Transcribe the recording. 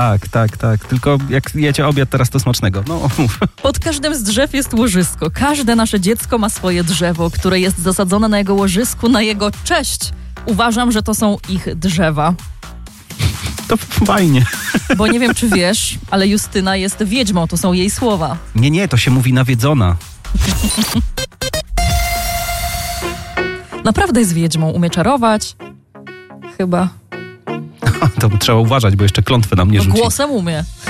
Tak. Tylko jak jecie obiad, teraz to smacznego. No, mów. Pod każdym z drzew jest łożysko. Każde nasze dziecko ma swoje drzewo, które jest zasadzone na jego łożysku, na jego cześć. Uważam, że to są ich drzewa. To fajnie. Bo nie wiem, czy wiesz, ale Justyna jest wiedźmą, to są jej słowa. Nie, to się mówi nawiedzona. Naprawdę jest wiedźmą, umie czarować. Chyba. To trzeba uważać, bo jeszcze klątwę nam nie rzuci. Głosem umie.